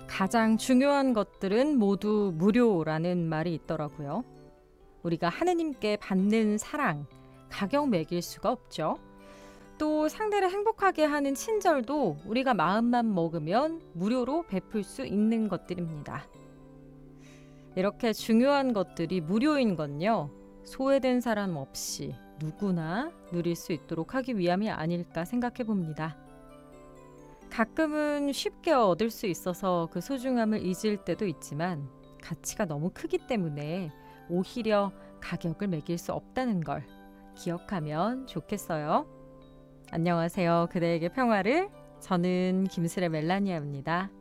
가장 중요한 것들은 모두 무료라는 말이 있더라고요. 우리가 하느님께 받는 사랑, 가격 매길 수가 없죠. 또 상대를 행복하게 하는 친절도 우리가 마음만 먹으면 무료로 베풀 수 있는 것들입니다. 이렇게 중요한 것들이 무료인 건요, 소외된 사람 없이 누구나 누릴 수 있도록 하기 위함이 아닐까 생각해 봅니다. 가끔은 쉽게 얻을 수 있어서 그 소중함을 잊을 때도 있지만 가치가 너무 크기 때문에 오히려 가격을 매길 수 없다는 걸 기억하면 좋겠어요. 안녕하세요. 그대에게 평화를. 저는 김슬의 멜라니아입니다.